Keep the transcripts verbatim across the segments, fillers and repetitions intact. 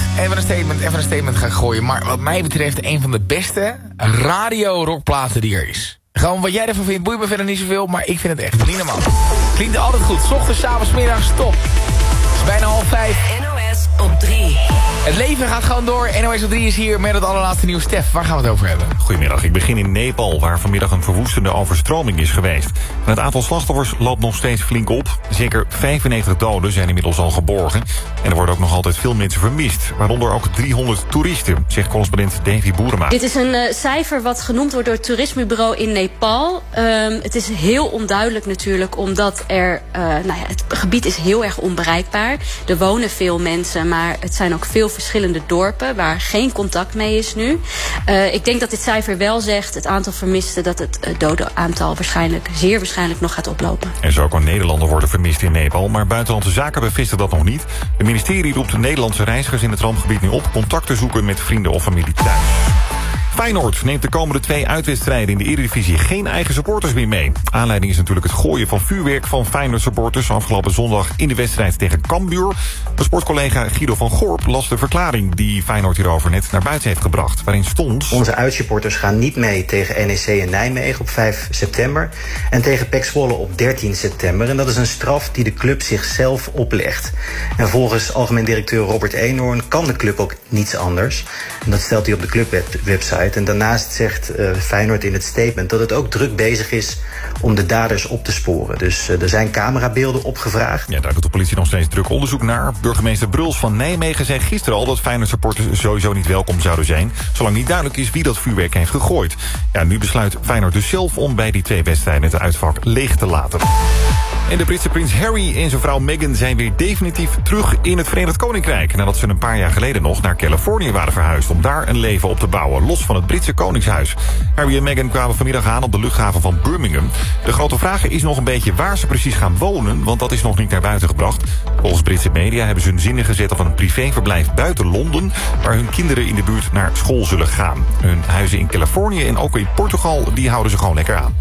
even een statement, even een statement ga ik gooien. Maar wat mij betreft een van de beste radio-rockplaten die er is. Gewoon wat jij ervan vindt, boeit me verder niet zoveel. Maar ik vind het echt niet normaal. Klinkt altijd goed. 's Ochtends, 's avonds, 's middags, top. Het is bijna half vijf. N O S op drie. Het leven gaat gewoon door. N O S op drie is hier met het allerlaatste nieuws. Stef, waar gaan we het over hebben? Goedemiddag, ik begin in Nepal, waar vanmiddag een verwoestende overstroming is geweest. En het aantal slachtoffers loopt nog steeds flink op. Zeker vijfennegentig doden zijn inmiddels al geborgen. En er worden ook nog altijd veel mensen vermist. Waaronder ook driehonderd toeristen, zegt correspondent Davy Boerema. Dit is een uh, cijfer wat genoemd wordt door het toerismebureau in Nepal. Um, het is heel onduidelijk natuurlijk, omdat er, uh, nou ja, het gebied is heel erg onbereikbaar. Er wonen veel mensen, maar het zijn ook veel verschillende dorpen waar geen contact mee is nu. Uh, ik denk dat dit cijfer wel zegt, het aantal vermisten, dat het uh, dodenaantal waarschijnlijk, zeer waarschijnlijk nog gaat oplopen. Er zou ook een Nederlander worden vermist in Nepal, maar Buitenlandse Zaken bevestigt dat nog niet. Het ministerie roept de Nederlandse reizigers in het rampgebied nu op contact te zoeken met vrienden of familie thuis. Feyenoord neemt de komende twee uitwedstrijden in de Eredivisie geen eigen supporters meer mee. Aanleiding is natuurlijk het gooien van vuurwerk van Feyenoord supporters afgelopen zondag in de wedstrijd tegen Cambuur. De sportcollega Guido van Gorp las de verklaring die Feyenoord hierover net naar buiten heeft gebracht, waarin stond: onze uitsupporters gaan niet mee tegen N E C in Nijmegen op vijf september... en tegen P E C Zwolle op dertien september. En dat is een straf die de club zichzelf oplegt. En volgens algemeen directeur Robert Eenhoorn kan de club ook niets anders. En dat stelt hij op de clubwebsite. En daarnaast zegt uh, Feyenoord in het statement dat het ook druk bezig is om de daders op te sporen. Dus uh, er zijn camerabeelden opgevraagd. Ja, daar doet de politie nog steeds druk onderzoek naar. Burgemeester Bruls van Nijmegen zei gisteren al dat Feyenoord supporters sowieso niet welkom zouden zijn, zolang niet duidelijk is wie dat vuurwerk heeft gegooid. Ja, nu besluit Feyenoord dus zelf om bij die twee wedstrijden het uitvak leeg te laten. En de Britse prins Harry en zijn vrouw Meghan zijn weer definitief terug in het Verenigd Koninkrijk, nadat ze een paar jaar geleden nog naar Californië waren verhuisd om daar een leven op te bouwen, los van het Britse Koningshuis. Harry en Meghan kwamen vanmiddag aan op de luchthaven van Birmingham. De grote vraag is nog een beetje waar ze precies gaan wonen, want dat is nog niet naar buiten gebracht. Volgens Britse media hebben ze hun zinnen gezet op een privéverblijf buiten Londen, waar hun kinderen in de buurt naar school zullen gaan. Hun huizen in Californië en ook in Portugal, die houden ze gewoon lekker aan.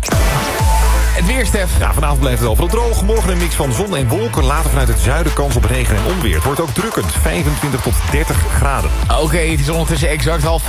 Het weer, Stef. Ja, vanavond blijft het overal droog. Morgen een mix van zon en wolken. Later vanuit het zuiden kans op regen en onweer. Het wordt ook drukkend. vijfentwintig tot dertig graden. Oké, okay, het is ondertussen exact half